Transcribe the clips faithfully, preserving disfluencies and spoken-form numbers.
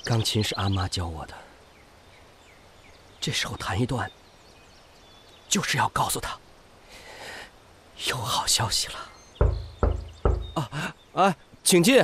钢琴是阿妈教我的，这时候弹一段，就是要告诉他有好消息了。啊啊，请进。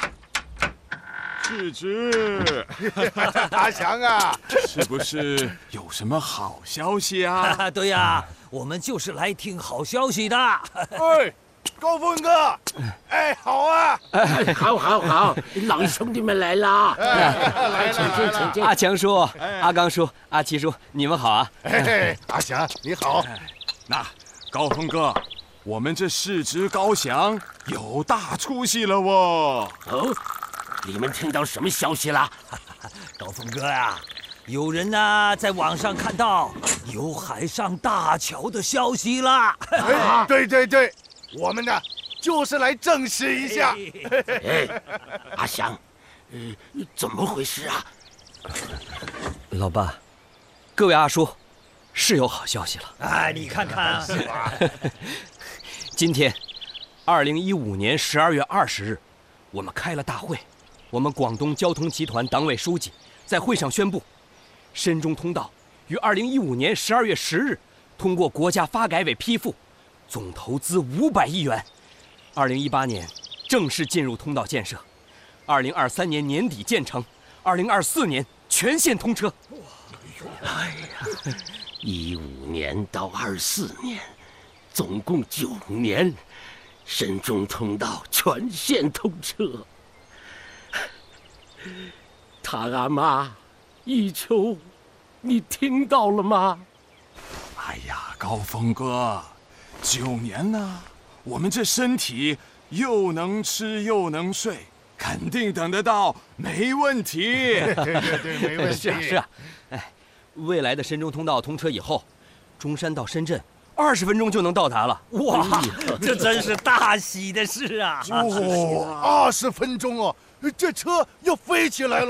世之， 阿祥啊， 是不是有什么好消息啊？ 对呀，我们就是来听好消息的。 哎，高峰哥，哎，好啊， 哎，好，好，好，老兄弟们来啦！ 来请进，请进。 阿强叔、阿刚叔、阿七叔，你们好啊！ 哎，阿祥你好。 那高峰哥，我们这世之高翔有大出息了哦！ 哦，你们听到什么消息啦？ 高峰哥啊，有人呢在网上看到有海上大桥的消息啦。 哎，对对对，我们呢就是来证实一下。 哎，阿祥，呃，怎么回事啊？ 老爸，各位阿叔，是有好消息了。 哎，你看看，是吧？ 今天，二零一五年十二月二十日，我们开了大会。我们广东交通集团党委书记在会上宣布，深中通道于二零一五年十二月十日通过国家发改委批复，总投资五百亿元。二零一八年正式进入通道建设，二零二三年年底建成，二零二四年全线通车。 哎呀，一五年到二四年，总共九年，深中通道全线通车。他阿妈，一秋，你听到了吗？ 哎呀，高峰哥，九年呢，我们这身体又能吃又能睡，肯定等得到，没问题。 对对对，没问题。 是啊是啊，哎，未来的深中通道通车以后，中山到深圳二十分钟就能到达了。 哇，这真是大喜的事啊！ 哦，二十分钟哦，这车要飞起来喽。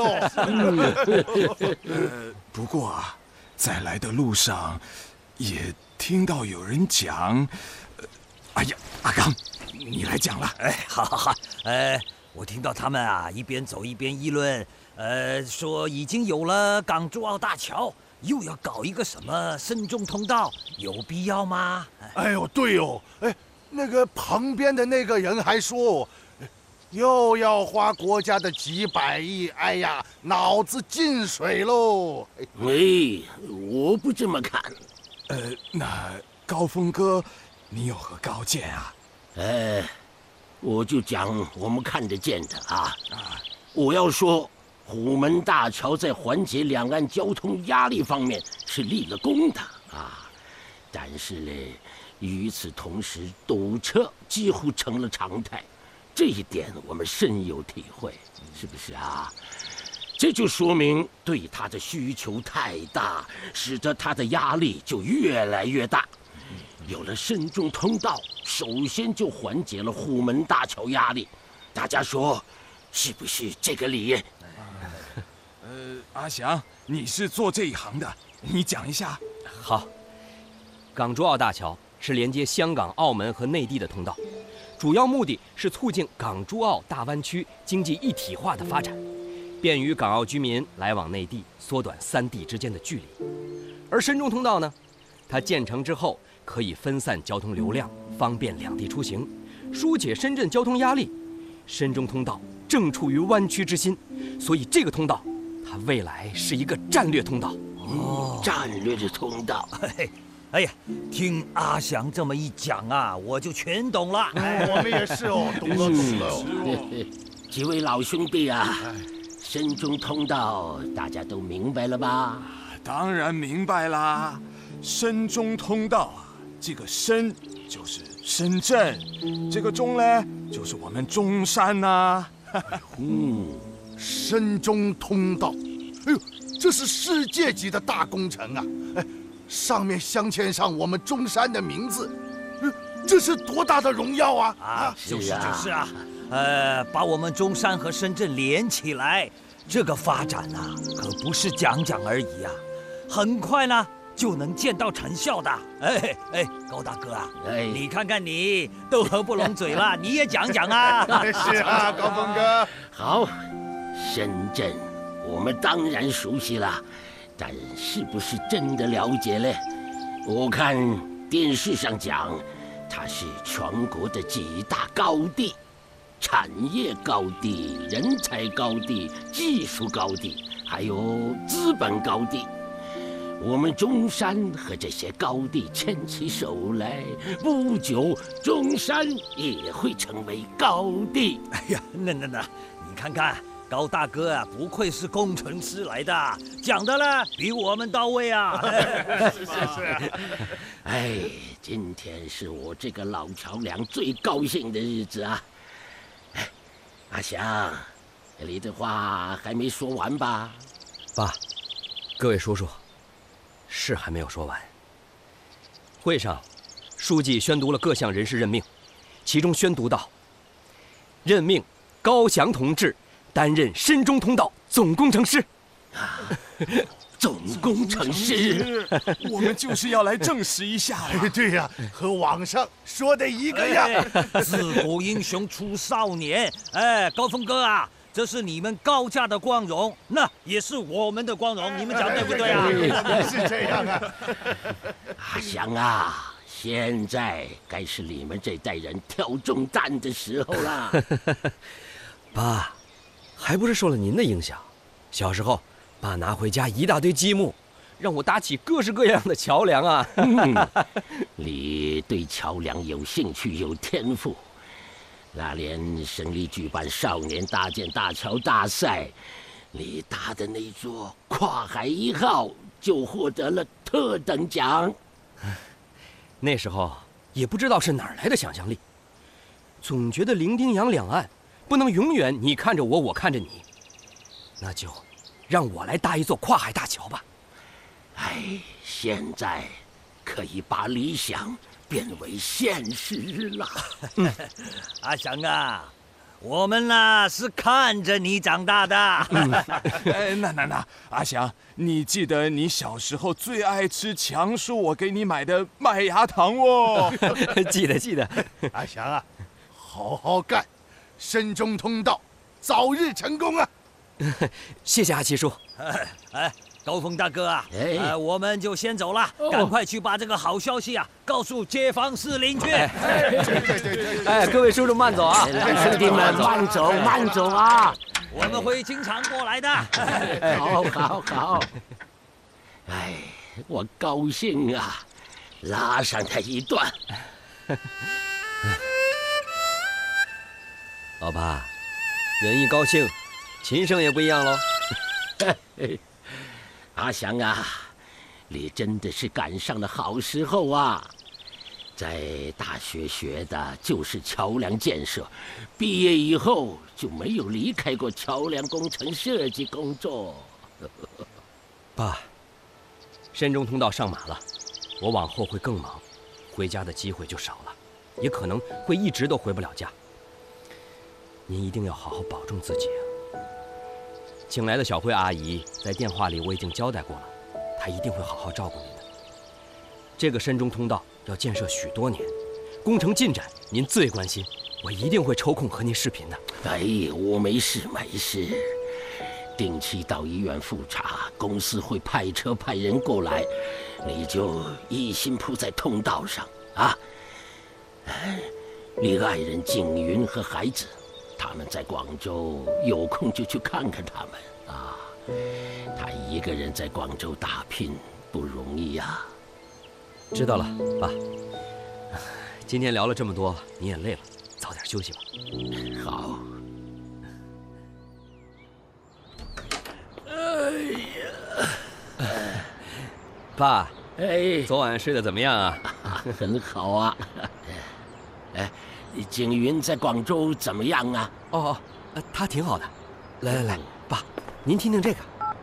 呃，不过啊，在来的路上，也听到有人讲，呃，哎呀，阿刚，你来讲了。 哎，好好好，呃，我听到他们啊一边走一边议论，呃，说已经有了港珠澳大桥，又要搞一个什么深中通道，有必要吗？ 哎呦，对哦，哎，那个旁边的那个人还说，又要花国家的几百亿，哎呀，脑子进水喽！ 哎，我不这么看。 呃，那高峰哥，你有何高见啊？ 哎，我就讲我们看得见的啊。啊，我要说，虎门大桥在缓解两岸交通压力方面是立了功的啊，但是嘞，与此同时，堵车几乎成了常态。这一点我们深有体会，是不是啊？这就说明对它的需求太大，使得它的压力就越来越大。有了深中通道，首先就缓解了虎门大桥压力。大家说，是不是这个理？ 呃，阿翔，你是做这一行的，你讲一下。 好，港珠澳大桥是连接香港、澳门和内地的通道，主要目的是促进港珠澳大湾区经济一体化的发展，便于港澳居民来往内地，缩短三地之间的距离。而深中通道呢，它建成之后可以分散交通流量，方便两地出行，疏解深圳交通压力。深中通道正处于湾区之心，所以这个通道它未来是一个战略通道。 哦，战略的通道。 嘿，哎呀，听阿翔这么一讲啊，我就全懂了。 哎，我们也是哦，懂了懂了哦。 几位老兄弟啊，深中通道大家都明白了吧？ 当然明白啦，深中通道啊，这个深就是深圳，这个中呢就是我们中山呐、啊。 嗯， 深中通道，哎呦，这是世界级的大工程啊！哎，上面镶嵌上我们中山的名字，呃，这是多大的荣耀啊！ 啊，就是就是啊，呃，把我们中山和深圳连起来，这个发展啊，可不是讲讲而已啊，很快呢就能见到成效的。哎哎，高大哥啊，哎，你看看你都合不拢嘴了，你也讲讲啊。 是啊，高峰哥。 好，深圳， 我们当然熟悉了，但是不是真的了解嘞？我看电视上讲，它是全国的几大高地，产业高地、人才高地、技术高地，还有资本高地。我们中山和这些高地牵起手来，不久中山也会成为高地。 哎呀，那那那，你看看高大哥啊，不愧是工程师来的，讲的呢比我们到位啊。 是是是。 哎，今天是我这个老桥梁最高兴的日子啊！哎，阿祥，你的话还没说完吧？ 爸，各位叔叔，是还没有说完。会上，书记宣读了各项人事任命，其中宣读到：任命高翔同志担任深中通道总工程师。 总工程师， 我们就是要来证实一下呀。 对呀，和网上说的一个样。 哎自古英雄出少年，哎，高峰哥啊，这是你们高家的光荣，那也是我们的光荣，你们讲对不对啊？ 是这样啊。 阿祥啊，现在该是你们这代人挑重担的时候了。 爸，还不是受了您的影响。小时候，爸拿回家一大堆积木，让我搭起各式各样的桥梁啊。 嗯、你对桥梁有兴趣有天赋，那年省里举办少年搭建大桥大赛，你搭的那座跨海一号就获得了特等奖。 那时候也不知道是哪儿来的想象力，总觉得伶仃洋两岸不能永远你看着我，我看着你，那就让我来搭一座跨海大桥吧。 哎，现在可以把理想变为现实了。 嗯、阿祥啊，我们呢是看着你长大的。 哎，那那那，阿祥，你记得你小时候最爱吃强叔我给你买的麦芽糖哦。 记得记得。 阿祥啊，好好干，深中通道早日成功啊！ 谢谢阿七叔。 哎哎，高峰大哥啊， 哎呃，我们就先走了， 哦赶快去把这个好消息啊告诉街坊四邻去。 对对对对。 哎，各位叔叔慢走啊！ 老兄弟们，慢走慢走啊！ 我们会经常过来的。 好，好，好。哎，我高兴啊，拉上他一段。 老爸，人一高兴，琴声也不一样喽。 阿祥啊，你真的是赶上了好时候啊！在大学学的就是桥梁建设，毕业以后就没有离开过桥梁工程设计工作。 爸，深中通道上马了，我往后会更忙，回家的机会就少了，也可能会一直都回不了家。您一定要好好保重自己啊！请来的小慧阿姨在电话里我已经交代过了，她一定会好好照顾您的。这个深中通道要建设许多年，工程进展您最关心，我一定会抽空和您视频的。 哎，我没事没事，定期到医院复查，公司会派车派人过来，你就一心扑在通道上啊。哎，你爱人景云和孩子，他们在广州，有空就去看看他们啊。他一个人在广州打拼不容易呀。 知道了，爸。今天聊了这么多，你也累了，早点休息吧。 好。 爸， 哎， 昨晚睡得怎么样啊？ 很好啊。哎，景云在广州怎么样啊？ 哦哦，呃，他挺好的。来来来，爸，您听听这个。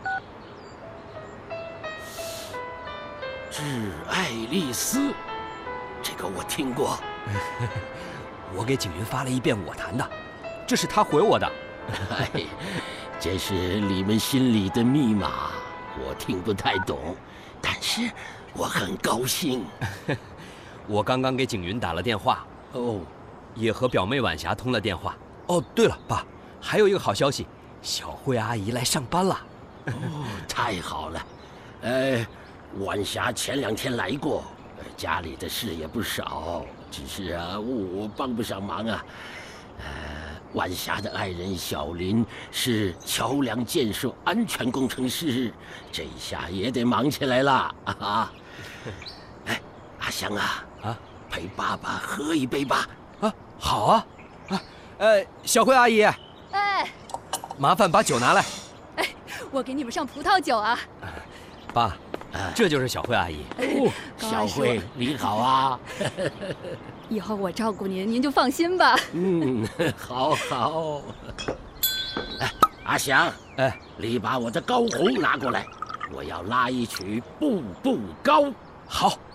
致爱丽丝，这个我听过。 我给景云发了一遍我弹的，这是他回我的。 哎，这是你们心里的密码，我听不太懂，但是我很高兴。 我刚刚给景云打了电话， 哦， 也和表妹晚霞通了电话。哦，对了，爸，还有一个好消息，小慧阿姨来上班了。 哦，太好了。呃，晚霞前两天来过，家里的事也不少，只是啊，我帮不上忙啊。呃，晚霞的爱人小林是桥梁建设安全工程师，这下也得忙起来了啊！哎，阿香啊， 啊， 陪爸爸喝一杯吧。 啊，好啊，啊，呃，小慧阿姨， 哎， 麻烦把酒拿来。 哎，我给你们上葡萄酒啊。 爸，这就是小慧阿姨。 哦， 高二叔小慧，你好啊。 以后我照顾您，您就放心吧。 嗯，好好。哎，阿祥， 哎， 你把我的高红拿过来，我要拉一曲《步步高》。 好。